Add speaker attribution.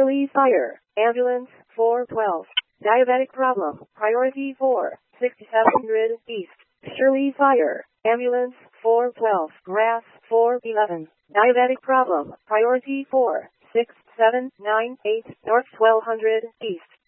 Speaker 1: Shirley Fire, ambulance 412. Diabetic problem, priority 4, 6700 East. Shirley Fire, ambulance 412, grass 411. Diabetic problem, priority 4, 6798 North 1200 East.